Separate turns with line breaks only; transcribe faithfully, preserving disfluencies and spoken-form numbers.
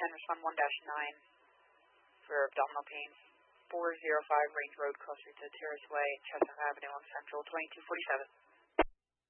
ten, respond one dash nine for abdominal pain. four oh five Range Road, Costa Rica Terrace Way, Chestnut Avenue on Central, twenty-two forty-seven.